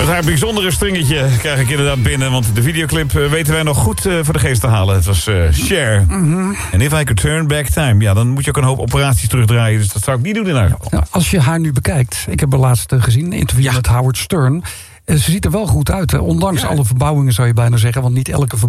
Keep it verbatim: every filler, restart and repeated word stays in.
haar bijzondere stringetje krijg ik inderdaad binnen. Want de videoclip uh, weten wij nog goed uh, voor de geest te halen. Het was uh, Cher. Mm-hmm. En if I could turn back time. Ja, dan moet je ook een hoop operaties terugdraaien. Dus dat zou ik niet doen in haar geval. Nou, als je haar nu bekijkt. Ik heb haar laatst uh, gezien. Een interview ja. met Howard Stern. Uh, ze ziet er wel goed uit. Hè? Ondanks ja. alle verbouwingen zou je bijna zeggen. Want niet elke verbouwing